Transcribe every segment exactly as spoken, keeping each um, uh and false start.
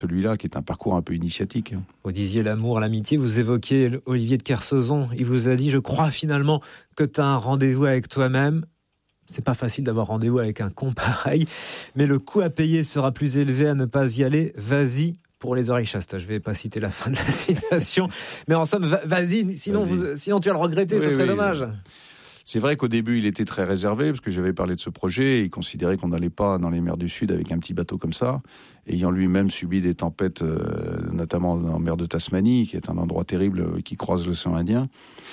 celui-là qui est un parcours un peu initiatique. Vous disiez l'amour, l'amitié, vous évoquiez Olivier de Kersauzon. Il vous a dit, je crois finalement que tu as un rendez-vous avec toi-même. C'est pas facile d'avoir rendez-vous avec un con pareil, mais le coût à payer sera plus élevé à ne pas y aller. Vas-y pour les oreilles chastes. Je vais pas citer la fin de la citation, mais en somme, vas-y, sinon, vas-y. Vous, sinon tu vas le regretter, oui, ça serait oui, dommage. Oui. C'est vrai qu'au début, il était très réservé, parce que j'avais parlé de ce projet, et il considérait qu'on n'allait pas dans les mers du Sud avec un petit bateau comme ça, ayant lui-même subi des tempêtes, euh, notamment en mer de Tasmanie, qui est un endroit terrible euh, qui croise l'océan Indien.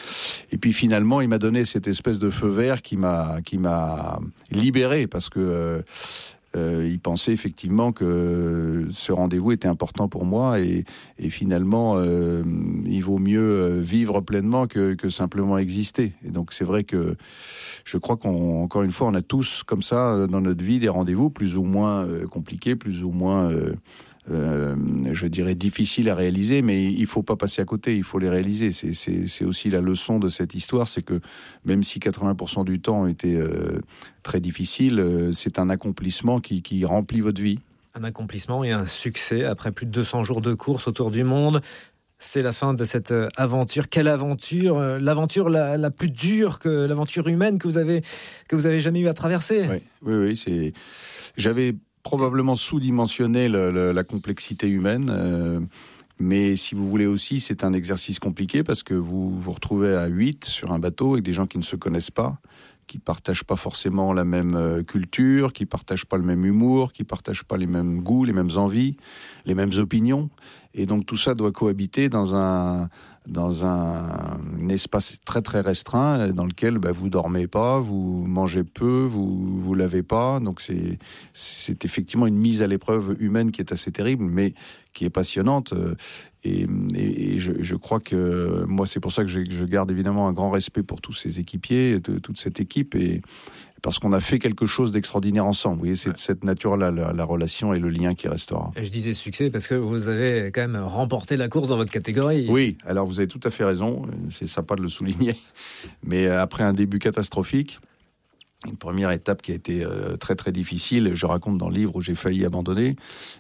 Et puis finalement, il m'a donné cette espèce de feu vert qui m'a, qui m'a libéré, parce que... Euh, Euh, il pensait effectivement que ce rendez-vous était important pour moi et, et finalement euh, il vaut mieux vivre pleinement que, que simplement exister. Et donc c'est vrai que je crois qu'encore une fois on a tous comme ça dans notre vie des rendez-vous plus ou moins euh, compliqués, plus ou moins euh, Euh, je dirais difficile à réaliser, mais il faut pas passer à côté, il faut les réaliser. C'est, c'est, c'est aussi la leçon de cette histoire, c'est que même si quatre-vingts pour cent du temps était euh, très difficile, euh, c'est un accomplissement qui, qui remplit votre vie. Un accomplissement et un succès après plus de deux cents jours de course autour du monde. C'est la fin de cette aventure. Quelle aventure, l'aventure la, la plus dure que l'aventure humaine que vous avez que vous avez jamais eu à traverser. Oui, oui, oui. C'est. J'avais probablement sous-dimensionné le, le, la complexité humaine, euh, mais si vous voulez aussi, c'est un exercice compliqué parce que vous vous retrouvez à huit sur un bateau avec des gens qui ne se connaissent pas, qui partagent pas forcément la même culture, qui partagent pas le même humour, qui partagent pas les mêmes goûts, les mêmes envies, les mêmes opinions. Et donc tout ça doit cohabiter dans un dans un, un espace très très restreint dans lequel bah, vous dormez pas, vous mangez peu, vous vous lavez pas. Donc c'est c'est effectivement une mise à l'épreuve humaine qui est assez terrible, mais qui est passionnante. Et, et, et je, je crois que moi c'est pour ça que je, je garde évidemment un grand respect pour tous ces équipiers, de, toute cette équipe, et parce qu'on a fait quelque chose d'extraordinaire ensemble. Vous voyez, c'est de cette nature-là, la, la relation et le lien qui restera. Et je disais succès parce que vous avez quand même remporté la course dans votre catégorie. Oui, alors vous avez tout à fait raison, c'est sympa de le souligner. Mais après un début catastrophique, une première étape qui a été euh, très très difficile, je raconte dans le livre où j'ai failli abandonner,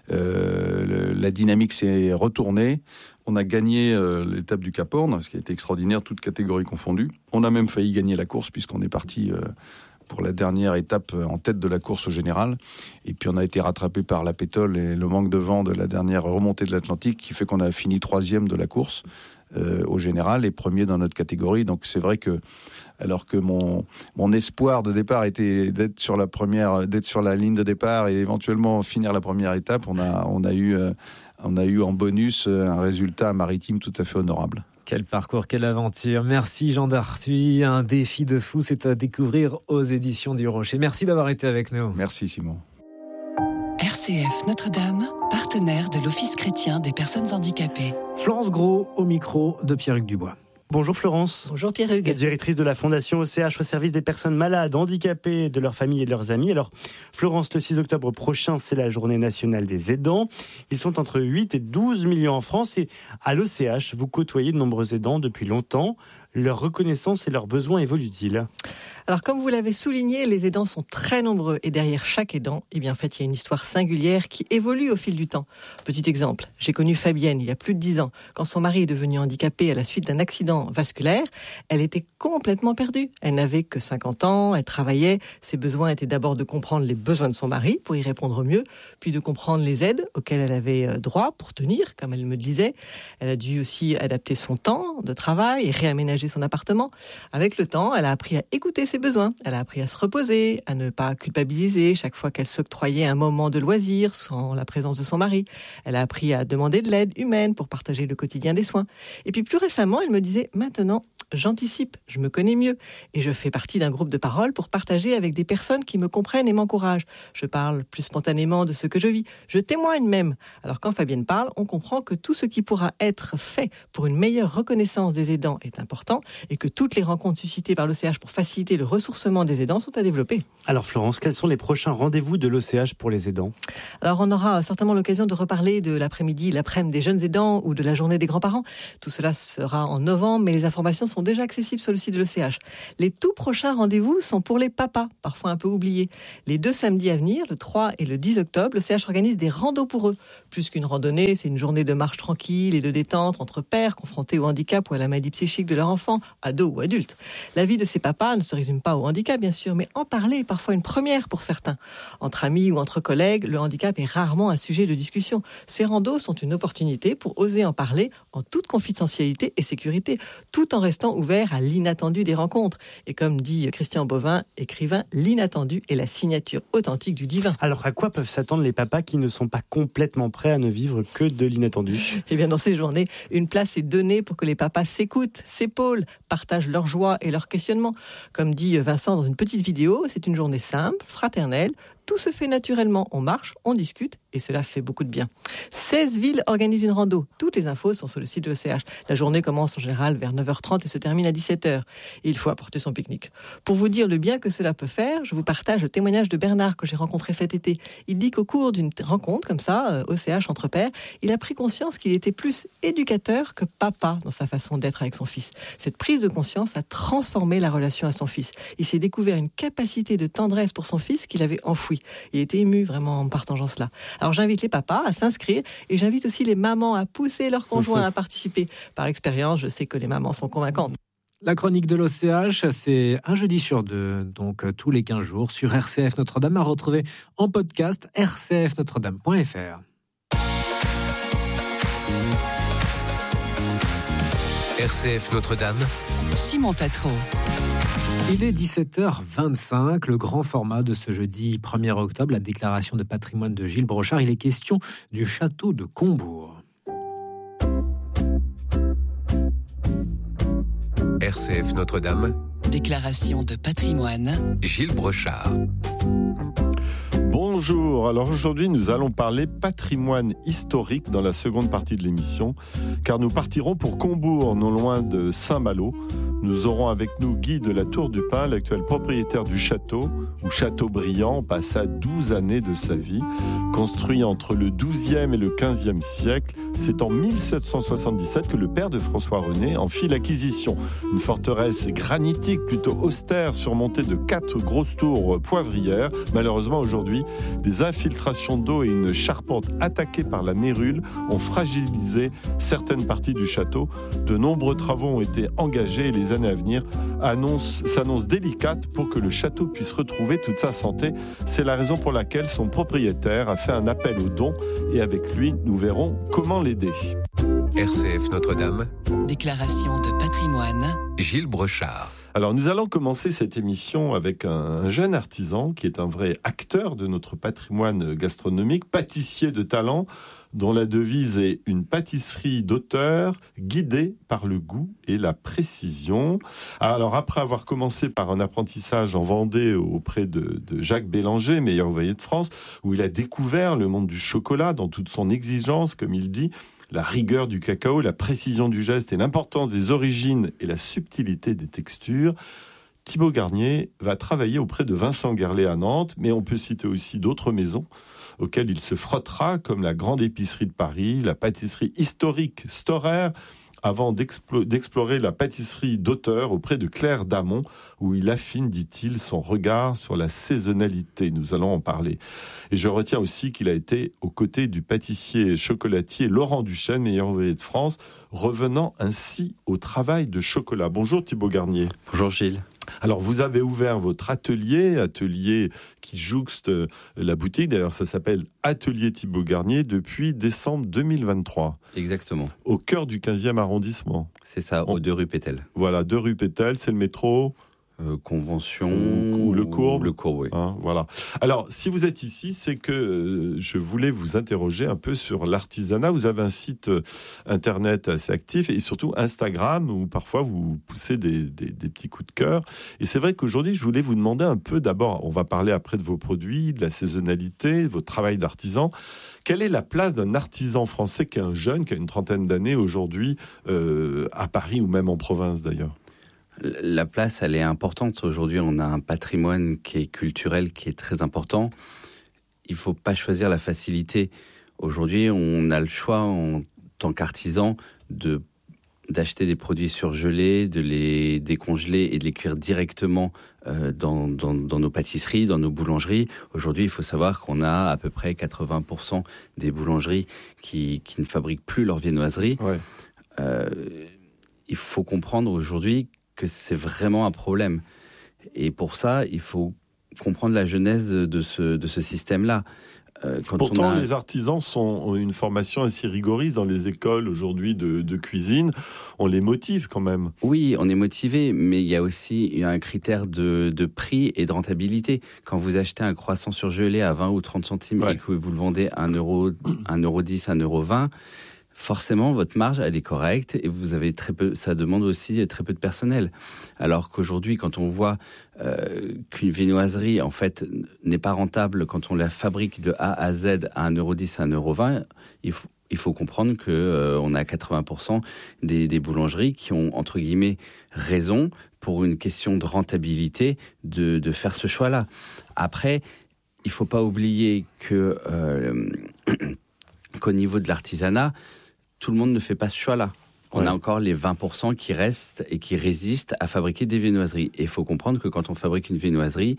euh, le, la dynamique s'est retournée. On a gagné euh, l'étape du Cap Horn, ce qui a été extraordinaire, toutes catégories confondues. On a même failli gagner la course puisqu'on est parti... Euh, pour la dernière étape en tête de la course au général. Et puis on a été rattrapé par la pétole et le manque de vent de la dernière remontée de l'Atlantique qui fait qu'on a fini troisième de la course euh, au général et premier dans notre catégorie. Donc c'est vrai que alors que mon mon espoir de départ était d'être sur la première, d'être sur la ligne de départ et éventuellement finir la première étape, on a on a eu euh, on a eu en bonus un résultat maritime tout à fait honorable. Quel parcours, quelle aventure. Merci Jean d'Arthuis. Un défi de fou, c'est à découvrir aux éditions du Rocher. Merci d'avoir été avec nous. Merci Simon. R C F Notre-Dame, partenaire de l'Office chrétien des personnes handicapées. Florence Gros au micro de Pierre-Hugues Dubois. Bonjour Florence. Bonjour Pierre-Hugues. Directrice de la Fondation O C H au service des personnes malades, handicapées, de leurs familles et de leurs amis. Alors, Florence, le six octobre prochain, c'est la journée nationale des aidants. Ils sont entre huit et douze millions en France et à l'O C H, vous côtoyez de nombreux aidants depuis longtemps. Leur reconnaissance et leurs besoins évoluent-ils ? Alors, comme vous l'avez souligné, les aidants sont très nombreux et derrière chaque aidant, eh bien, en fait, il y a une histoire singulière qui évolue au fil du temps. Petit exemple, j'ai connu Fabienne il y a plus de dix ans. Quand son mari est devenu handicapé à la suite d'un accident vasculaire, elle était complètement perdue. Elle n'avait que cinquante ans, elle travaillait. Ses besoins étaient d'abord de comprendre les besoins de son mari pour y répondre mieux, puis de comprendre les aides auxquelles elle avait droit pour tenir, comme elle me le disait. Elle a dû aussi adapter son temps de travail et réaménager son appartement. Avec le temps, elle a appris à écouter ses besoins. Elle a appris à se reposer, à ne pas culpabiliser chaque fois qu'elle s'octroyait un moment de loisir sans la présence de son mari. Elle a appris à demander de l'aide humaine pour partager le quotidien des soins. Et puis plus récemment, elle me disait, maintenant, j'anticipe, je me connais mieux et je fais partie d'un groupe de parole pour partager avec des personnes qui me comprennent et m'encouragent. Je parle plus spontanément de ce que je vis. Je témoigne même. Alors quand Fabienne parle, on comprend que tout ce qui pourra être fait pour une meilleure reconnaissance des aidants est important et que toutes les rencontres suscitées par l'O C H pour faciliter le ressourcement des aidants sont à développer. Alors Florence, quels sont les prochains rendez-vous de l'O C H pour les aidants ? Alors on aura certainement l'occasion de reparler de l'après-midi, l'après-midi des jeunes aidants ou de la journée des grands-parents. Tout cela sera en novembre, mais les informations sont sont déjà accessibles sur le site de l'E C H. Les tout prochains rendez-vous sont pour les papas, parfois un peu oubliés. Les deux samedis à venir, le trois et le dix octobre, le C H organise des randos pour eux. Plus qu'une randonnée, c'est une journée de marche tranquille et de détente entre pères confrontés au handicap ou à la maladie psychique de leur enfant, ado ou adulte. La vie de ces papas ne se résume pas au handicap, bien sûr, mais en parler est parfois une première pour certains. Entre amis ou entre collègues, le handicap est rarement un sujet de discussion. Ces randos sont une opportunité pour oser en parler en toute confidentialité et sécurité, tout en restant ouvert à l'inattendu des rencontres. Et comme dit Christian Bovin, écrivain, l'inattendu est la signature authentique du divin. Alors à quoi peuvent s'attendre les papas qui ne sont pas complètement prêts à ne vivre que de l'inattendu ? Eh bien, dans ces journées, une place est donnée pour que les papas s'écoutent, s'épaulent, partagent leur joie et leurs questionnements. Comme dit Vincent dans une petite vidéo, c'est une journée simple, fraternelle. Tout se fait naturellement, on marche, on discute et cela fait beaucoup de bien. seize villes organisent une rando. Toutes les infos sont sur le site de l'E C H. La journée commence en général vers neuf heures trente et se termine à dix-sept heures. Et il faut apporter son pique-nique. Pour vous dire le bien que cela peut faire, je vous partage le témoignage de Bernard que j'ai rencontré cet été. Il dit qu'au cours d'une rencontre comme ça, au C H entre pairs, il a pris conscience qu'il était plus éducateur que papa dans sa façon d'être avec son fils. Cette prise de conscience a transformé la relation à son fils. Il s'est découvert une capacité de tendresse pour son fils qu'il avait enfouie. Il était ému vraiment en partageant cela. Alors j'invite les papas à s'inscrire et j'invite aussi les mamans à pousser leurs conjoints à participer. Par expérience, je sais que les mamans sont convaincantes. La chronique de l'O C H, c'est un jeudi sur deux, donc tous les quinze jours, sur R C F Notre-Dame, à retrouver en podcast r c f notre dame point f r. R C F Notre-Dame, Simon Tatro. Il est dix-sept heures vingt-cinq, le grand format de ce jeudi premier octobre, la déclaration de patrimoine de Gilles Brochard. Il est question du château de Combourg. R C F Notre-Dame, Déclaration de patrimoine, Gilles Brochard. Bonjour, alors aujourd'hui nous allons parler patrimoine historique dans la seconde partie de l'émission, car nous partirons pour Combourg, non loin de Saint-Malo. Nous aurons avec nous Guy de la Tour du Pin, l'actuel propriétaire du château, ou Châteaubriand, passa douze années de sa vie. Construit entre le douzième et le quinzième siècle, c'est en mille sept cent soixante-dix-sept que le père de François René en fit l'acquisition. Une forteresse granitique plutôt austère, surmontée de quatre grosses tours poivrières. Malheureusement aujourd'hui, des infiltrations d'eau et une charpente attaquée par la mérule ont fragilisé certaines parties du château. De nombreux travaux ont été engagés et les années à venir annoncent, s'annoncent délicates pour que le château puisse retrouver toute sa santé. C'est la raison pour laquelle son propriétaire a fait un appel aux dons et avec lui, nous verrons comment l'aider. R C F Notre-Dame, déclaration de patrimoine, Gilles Brochard. Alors nous allons commencer cette émission avec un jeune artisan qui est un vrai acteur de notre patrimoine gastronomique, pâtissier de talent, dont la devise est une pâtisserie d'auteur guidée par le goût et la précision. Alors après avoir commencé par un apprentissage en Vendée auprès de, de Jacques Bélanger, meilleur ouvrier de France, où il a découvert le monde du chocolat dans toute son exigence, comme il dit, la rigueur du cacao, la précision du geste et l'importance des origines et la subtilité des textures, Thibaut Garnier va travailler auprès de Vincent Guerlet à Nantes, mais on peut citer aussi d'autres maisons auxquelles il se frottera, comme la Grande Épicerie de Paris, la pâtisserie historique Storer, avant d'explo- d'explorer la pâtisserie d'auteur auprès de Claire Damon, où il affine, dit-il, son regard sur la saisonnalité. Nous allons en parler. Et je retiens aussi qu'il a été aux côtés du pâtissier chocolatier Laurent Duchesne, meilleur ouvrier de France, revenant ainsi au travail de chocolat. Bonjour Thibaut Garnier. Bonjour Gilles. Alors, vous avez ouvert votre atelier, atelier qui jouxte la boutique. D'ailleurs, ça s'appelle Atelier Thibaut Garnier depuis décembre deux mille vingt-trois. Exactement. Au cœur du quinzième arrondissement. C'est ça, On... aux deux rue Pétel. Voilà, deux rue Pétel, c'est le métro... Euh, convention ou, ou le Courbe. Le Courbe, oui. Hein, voilà. Alors, si vous êtes ici, c'est que euh, je voulais vous interroger un peu sur l'artisanat. Vous avez un site euh, internet assez actif et surtout Instagram où parfois vous poussez des, des, des petits coups de cœur. Et c'est vrai qu'aujourd'hui, je voulais vous demander un peu, d'abord, on va parler après de vos produits, de la saisonnalité, de votre travail d'artisan. Quelle est la place d'un artisan français qui est un jeune, qui a une trentaine d'années aujourd'hui, euh, à Paris ou même en province d'ailleurs ? La place, elle est importante. Aujourd'hui, on a un patrimoine qui est culturel, qui est très important. Il ne faut pas choisir la facilité. Aujourd'hui, on a le choix, en tant qu'artisan, de d'acheter des produits surgelés, de les décongeler et de les cuire directement euh, dans, dans, dans nos pâtisseries, dans nos boulangeries. Aujourd'hui, il faut savoir qu'on a à peu près quatre-vingts pour cent des boulangeries qui, qui ne fabriquent plus leur viennoiserie. Ouais. Euh, il faut comprendre aujourd'hui que c'est vraiment un problème. Et pour ça, il faut comprendre la genèse de ce, de ce système-là. Euh, quand Pourtant, on a... les artisans sont, ont une formation assez rigoriste dans les écoles aujourd'hui de, de cuisine. On les motive quand même. Oui, on est motivé, mais il y a aussi un critère de, de prix et de rentabilité. Quand vous achetez un croissant surgelé à vingt ou trente centimes ouais. et que vous le vendez à un euro, un euro dix, un euro vingt, forcément, votre marge, elle est correcte et vous avez très peu, ça demande aussi très peu de personnel. Alors qu'aujourd'hui, quand on voit euh, qu'une viennoiserie, en fait, n'est pas rentable quand on la fabrique de A à Z à un euro dix, un euro vingt, il faut, il faut comprendre que euh, on a quatre-vingts pour cent des, des boulangeries qui ont, entre guillemets, raison pour une question de rentabilité de, de faire ce choix-là. Après, il faut pas oublier que, euh, qu'au niveau de l'artisanat, tout le monde ne fait pas ce choix-là. On ouais. a encore les vingt pour cent qui restent et qui résistent à fabriquer des viennoiseries. Et il faut comprendre que quand on fabrique une viennoiserie,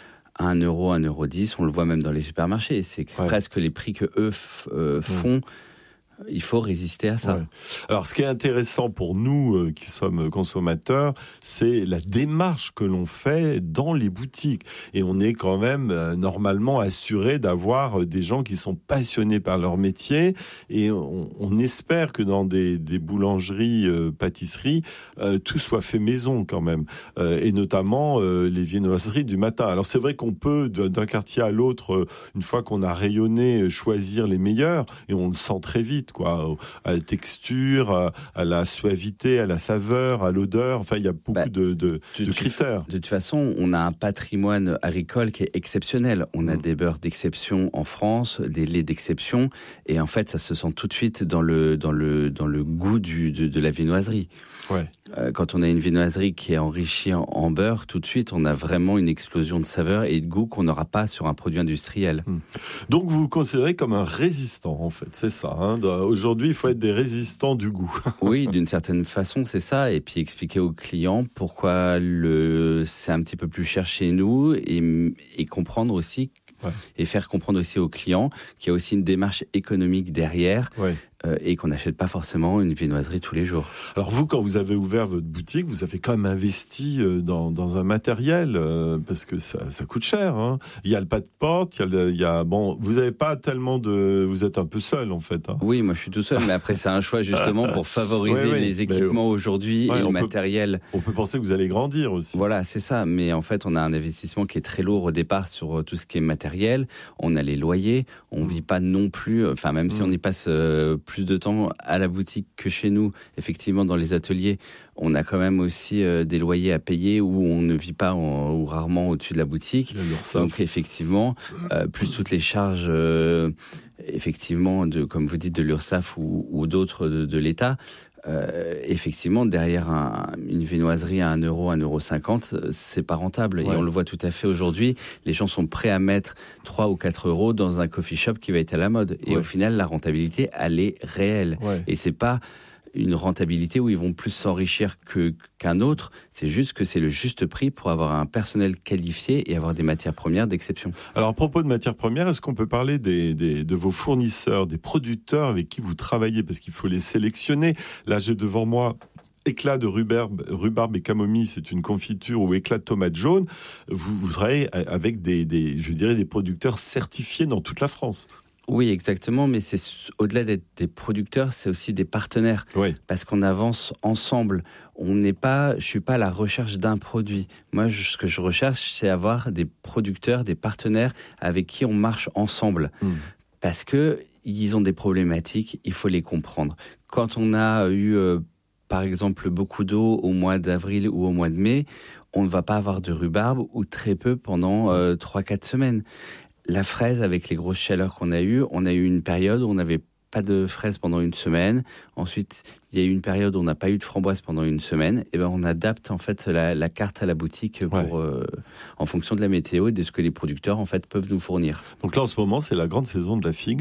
à un euro, un euro dix, on le voit même dans les supermarchés. C'est ouais. presque les prix que eux f- euh, font. Ouais. Il faut résister à ça. Ouais. Alors, ce qui est intéressant pour nous euh, qui sommes consommateurs, c'est la démarche que l'on fait dans les boutiques. Et on est quand même euh, normalement assuré d'avoir euh, des gens qui sont passionnés par leur métier. Et on, on espère que dans des, des boulangeries, euh, pâtisseries, euh, tout soit fait maison quand même. Euh, et notamment euh, les viennoiseries du matin. Alors, c'est vrai qu'on peut, d'un quartier à l'autre, euh, une fois qu'on a rayonné, choisir les meilleurs. Et on le sent très vite. Quoi, à la texture, à, à la suavité, à la saveur, à l'odeur. Enfin, il y a beaucoup bah, de, de, de, de critères. De toute façon, on a un patrimoine agricole qui est exceptionnel. On a mmh. des beurres d'exception en France, des laits d'exception, et en fait, ça se sent tout de suite dans le dans le dans le goût du de, de la viennoiserie. Ouais. Euh, quand on a une viennoiserie qui est enrichie en, en beurre, tout de suite, on a vraiment une explosion de saveur et de goût qu'on n'aura pas sur un produit industriel. Mmh. Donc, vous vous considérez comme un résistant, en fait, c'est ça. Hein. Aujourd'hui, il faut être des résistants du goût. Oui, d'une certaine façon, c'est ça. Et puis expliquer aux clients pourquoi le c'est un petit peu plus cher chez nous et, et comprendre aussi. Ouais. Et faire comprendre aussi aux clients qu'il y a aussi une démarche économique derrière. Ouais. Euh, et qu'on n'achète pas forcément une viennoiserie tous les jours. Alors vous, quand vous avez ouvert votre boutique, vous avez quand même investi euh, dans, dans un matériel, euh, parce que ça, ça coûte cher. Hein. Il y a le pas de porte, il y a, le, il y a bon, vous n'avez pas tellement de, vous êtes un peu seul en fait. Hein. Oui, moi je suis tout seul, mais après c'est un choix justement pour favoriser oui, oui, les équipements mais, aujourd'hui ouais, et le matériel. Peut, on peut penser que vous allez grandir aussi. Voilà, c'est ça. Mais en fait, on a un investissement qui est très lourd au départ sur tout ce qui est matériel. On a les loyers, on mmh. vit pas non plus. Enfin, même mmh. si on y passe euh, plus de temps à la boutique que chez nous, effectivement dans les ateliers, on a quand même aussi euh, des loyers à payer où on ne vit pas en, ou rarement au-dessus de la boutique. Donc effectivement, euh, plus toutes les charges, euh, effectivement, de, comme vous dites, de l'URSSAF ou, ou d'autres de, de l'État. Euh, effectivement, derrière un, une viennoiserie à un euro, un euro cinquante, c'est pas rentable. Ouais. Et on le voit tout à fait aujourd'hui. Les gens sont prêts à mettre trois ou quatre euros dans un coffee shop qui va être à la mode. Et ouais. au final, la rentabilité, elle est réelle. Ouais. Et c'est pas une rentabilité où ils vont plus s'enrichir que, qu'un autre. C'est juste que c'est le juste prix pour avoir un personnel qualifié et avoir des matières premières d'exception. Alors, à propos de matières premières, est-ce qu'on peut parler des, des, de vos fournisseurs, des producteurs avec qui vous travaillez? Parce qu'il faut les sélectionner. Là, j'ai devant moi éclat de rhubarbe, rhubarbe et camomille, c'est une confiture, ou éclat de tomate jaune. Vous, vous travaillez avec des, des, je dirais, des producteurs certifiés dans toute la France. Oui, exactement, mais c'est au-delà d'être des producteurs, c'est aussi des partenaires, oui. Parce qu'on avance ensemble. On n'est pas, je suis pas à la recherche d'un produit. Moi, je, ce que je recherche, c'est avoir des producteurs, des partenaires avec qui on marche ensemble, mmh. parce que ils ont des problématiques, il faut les comprendre. Quand on a eu, euh, par exemple, beaucoup d'eau au mois d'avril ou au mois de mai, on ne va pas avoir de rhubarbe ou très peu pendant euh, trois à quatre semaines. La fraise, avec les grosses chaleurs qu'on a eues, on a eu une période où on n'avait pas de fraises pendant une semaine. Ensuite, il y a eu une période où on n'a pas eu de framboises pendant une semaine. Et ben, on adapte en fait la, la carte à la boutique pour, ouais. euh, en fonction de la météo et de ce que les producteurs en fait peuvent nous fournir. Donc là, en ce moment, c'est la grande saison de la figue.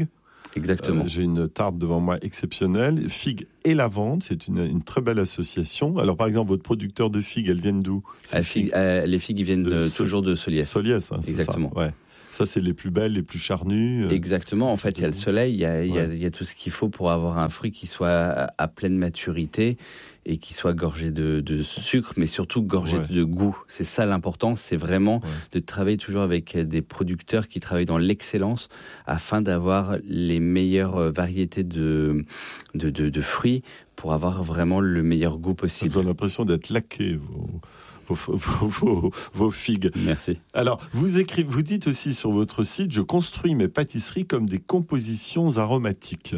Exactement. Euh, j'ai une tarte devant moi exceptionnelle. Figues et lavande, c'est une, une très belle association. Alors, par exemple, votre producteur de figues, elles viennent d'où? Ah, figue, euh, Les figues, ils viennent de, de, toujours de Soliès. Soliès, hein, c'est Exactement. Ça, ouais. Ça, c'est les plus belles, les plus charnues. Exactement. En fait, il y a le soleil, il y a, il y a, Ouais. il y a tout ce qu'il faut pour avoir un fruit qui soit à, à pleine maturité et qui soit gorgé de, de sucre, mais surtout gorgé Ouais. de goût. C'est ça l'important, c'est vraiment Ouais. de travailler toujours avec des producteurs qui travaillent dans l'excellence afin d'avoir les meilleures variétés de, de, de, de fruits pour avoir vraiment le meilleur goût possible. Ils ont l'impression d'être laqués, vos, vos, vos, vos, vos figues. Merci. Alors, vous, écrivez, vous dites aussi sur votre site, je construis mes pâtisseries comme des compositions aromatiques.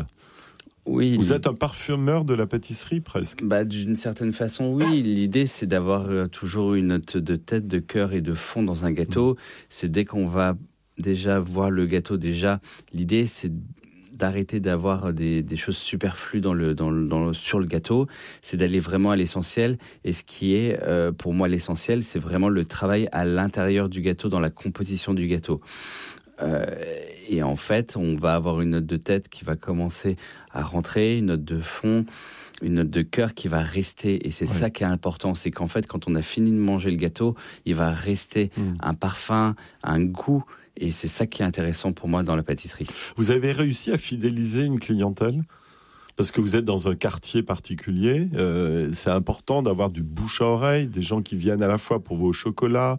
Oui, Vous êtes un parfumeur de la pâtisserie, presque. Bah, d'une certaine façon, oui. L'idée, c'est d'avoir euh, toujours une note de tête, de cœur et de fond dans un gâteau. Mmh. C'est dès qu'on va déjà voir le gâteau, déjà, l'idée, c'est d'arrêter d'avoir des, des choses superflues dans le, dans le, dans le, sur le gâteau. C'est d'aller vraiment à l'essentiel. Et ce qui est, euh, pour moi, l'essentiel, c'est vraiment le travail à l'intérieur du gâteau, dans la composition du gâteau. Euh, et en fait, on va avoir une note de tête qui va commencer à rentrer, une note de fond, une note de cœur qui va rester. Et c'est ouais. ça qui est important, c'est qu'en fait, quand on a fini de manger le gâteau, il va rester mmh. un parfum, un goût. Et c'est ça qui est intéressant pour moi dans la pâtisserie. Vous avez réussi à fidéliser une clientèle ? Parce que vous êtes dans un quartier particulier, euh, c'est important d'avoir du bouche à oreille, des gens qui viennent à la fois pour vos chocolats,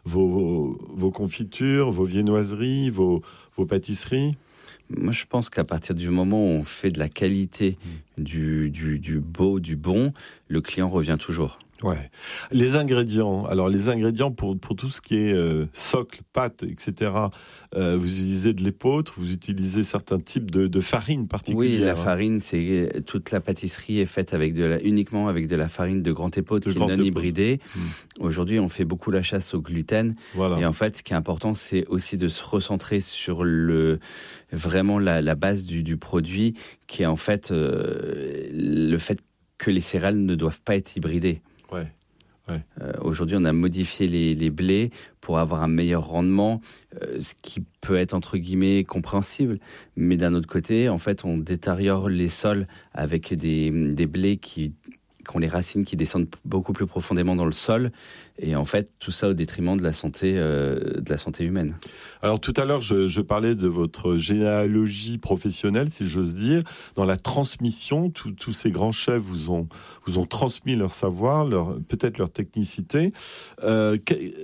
vos, vos confitures, vos viennoiseries, vos, vos pâtisseries. Moi, je pense qu'à partir du moment où on fait de la qualité, mmh. du, du, du beau, du bon, le client revient toujours. Ouais. Les ingrédients. Alors, les ingrédients pour, pour tout ce qui est euh, socle, pâte, et cetera. Euh, vous utilisez de l'épeautre, vous utilisez certains types de, de farine particulière. Oui, la farine, c'est toute la pâtisserie est faite avec de la, uniquement avec de la farine de grande épeautre qui est non hybridée. Mmh. Aujourd'hui, on fait beaucoup la chasse au gluten. Voilà. Et en fait, ce qui est important, c'est aussi de se recentrer sur le vraiment la, la base du, du produit, qui est en fait euh, le fait que les céréales ne doivent pas être hybridées. Ouais. Ouais. Euh, aujourd'hui, on a modifié les, les blés pour avoir un meilleur rendement, euh, ce qui peut être entre guillemets compréhensible. Mais d'un autre côté, en fait, on détériore les sols avec des, des blés qui, qui ont les racines qui descendent beaucoup plus profondément dans le sol. Et en fait, tout ça au détriment de la santé, euh, de la santé humaine. Alors tout à l'heure, je, je parlais de votre généalogie professionnelle, si j'ose dire. Dans la transmission, tous ces grands chefs vous ont, vous ont transmis leur savoir, leur, peut-être leur technicité. Euh,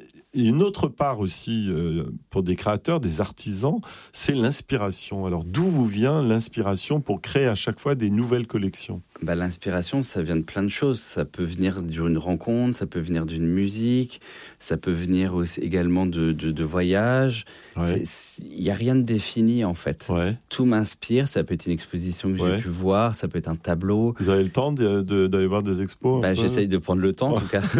une autre part aussi, euh, pour des créateurs, des artisans, c'est l'inspiration. Alors d'où vous vient l'inspiration pour créer à chaque fois des nouvelles collections ? Bah, l'inspiration, ça vient de plein de choses. Ça peut venir d'une rencontre, ça peut venir d'une musique, ça peut venir aussi également de, de, de voyages. Ouais. Il n'y a rien de défini, en fait. Ouais. Tout m'inspire. Ça peut être une exposition que ouais. j'ai pu voir, ça peut être un tableau. Vous avez le temps de, de, d'aller voir des expos ? Bah, j'essaye de prendre le temps, en tout cas.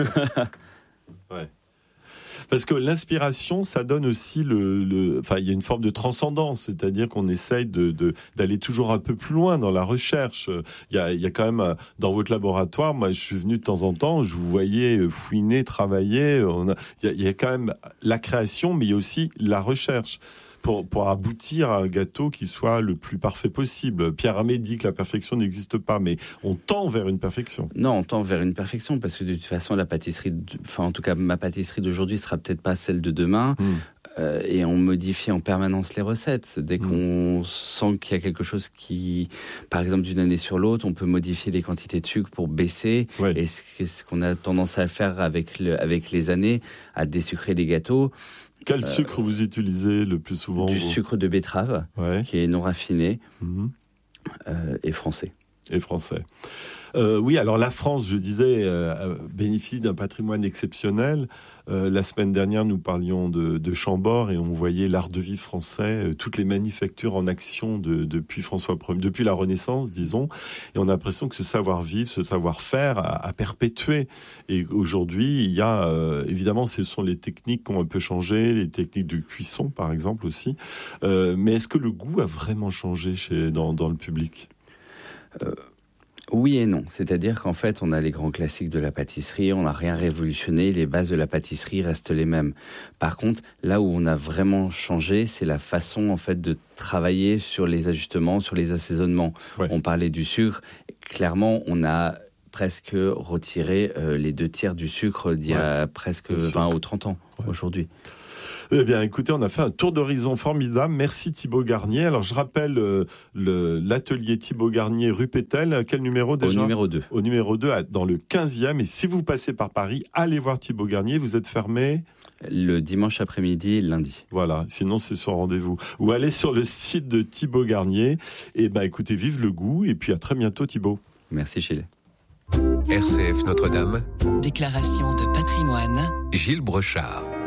Ouais. Parce que l'inspiration, ça donne aussi le, le, enfin, il y a une forme de transcendance, c'est-à-dire qu'on essaye de, de, d'aller toujours un peu plus loin dans la recherche. Il y a, il y a quand même, dans votre laboratoire, moi, je suis venu de temps en temps, je vous voyais fouiner, travailler. On a, il y a, il y a quand même la création, mais il y a aussi la recherche. Pour, pour aboutir à un gâteau qui soit le plus parfait possible. Pierre Hermé dit que la perfection n'existe pas, mais on tend vers une perfection. Non, on tend vers une perfection, parce que de toute façon, la pâtisserie, enfin en tout cas ma pâtisserie d'aujourd'hui sera peut-être pas celle de demain, mmh. euh, et on modifie en permanence les recettes. Dès mmh. qu'on sent qu'il y a quelque chose qui, par exemple d'une année sur l'autre, on peut modifier les quantités de sucre pour baisser, ouais. et ce qu'on a tendance à faire avec, le, avec les années, à désucrer les gâteaux. Quel sucre euh, vous utilisez le plus souvent ? Du vous... sucre de betterave, ouais. qui est non raffiné, mmh. euh, et français. Et français. Euh, oui, alors la France, je disais, euh, bénéficie d'un patrimoine exceptionnel. Euh, la semaine dernière, nous parlions de, de Chambord et on voyait l'art de vivre français, euh, toutes les manufactures en action de, depuis François Ier, depuis la Renaissance, disons. Et on a l'impression que ce savoir-vivre, ce savoir-faire a, a perpétué. Et aujourd'hui, il y a, euh, évidemment, ce sont les techniques qui ont un peu changé, les techniques de cuisson, par exemple, aussi. Euh, mais est-ce que le goût a vraiment changé chez, dans, dans le public ? euh... Oui et non. C'est-à-dire qu'en fait, on a les grands classiques de la pâtisserie, on n'a rien révolutionné, les bases de la pâtisserie restent les mêmes. Par contre, là où on a vraiment changé, c'est la façon en fait de travailler sur les ajustements, sur les assaisonnements. Ouais. On parlait du sucre. Clairement, on a presque retiré euh, les deux tiers du sucre d'il y a ouais, presque vingt ou trente ans ouais. aujourd'hui. Eh bien, écoutez, on a fait un tour d'horizon formidable. Merci Thibaut Garnier. Alors, je rappelle euh, le, l'atelier Thibaut Garnier, rue Pétel. Quel numéro déjà ? Au numéro deux. Au numéro deux, dans le quinzième. Et si vous passez par Paris, allez voir Thibaut Garnier. Vous êtes fermé ? Le dimanche après-midi et lundi. Voilà, sinon c'est son rendez-vous. Ou allez sur le site de Thibaut Garnier. Et ben, écoutez, vive le goût. Et puis à très bientôt Thibaut. Merci Gilles. R C F Notre-Dame. Déclaration de patrimoine. Gilles Brochard.